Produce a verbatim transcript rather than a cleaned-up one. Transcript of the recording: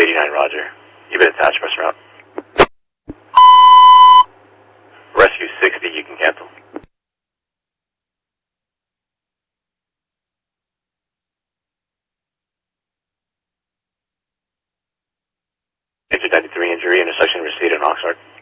eighty-nine, roger. You've been attached, press route. Rescue sixty, you can cancel. Major ninety-three injury, intersection receipt in Oxnard.